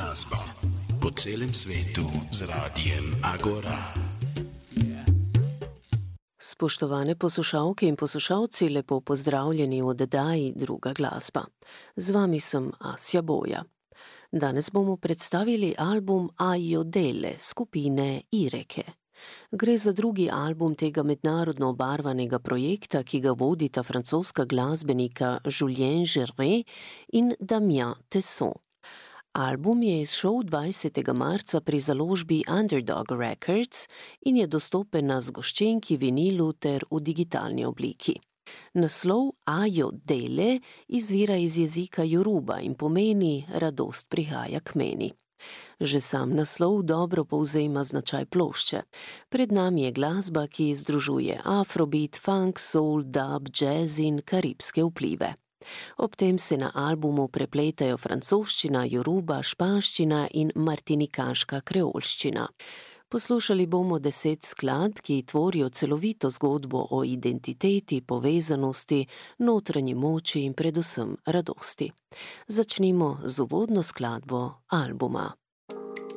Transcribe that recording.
glasbo po celem svetu z radijem Agora. Spoštovane poslušalke in poslušalci, lepo pozdravljeni v oddaji Druga glasba. Z vami sem Asja Boja. Danes bomo predstavili album Aio Dele skupine Ireke. Gre za drugi album tega mednarodno obarvanega projekta, ki ga vodita francoska glasbenika Julien Gervais in Damien Tesson. Album je izšel 20. marca pri založbi Underdog Records in je dostopen na zgoščenki, vinilu ter v digitalni obliki. Naslov Aio Dele izvira iz jezika Joruba in pomeni radost prihaja k meni. Že sam naslov dobro povzema značaj plošče. Pred nami je glasba, ki združuje afrobeat, funk, soul, dub, jazz in karibske vplive. Ob tem se na albumu prepletajo francoščina, joruba, španščina in martinikaška kreolščina. Poslušali bomo 10 skladb, ki tvorijo celovito zgodbo o identiteti, povezanosti, notranji moči in predvsem radosti. Začnimo z uvodno skladbo albuma.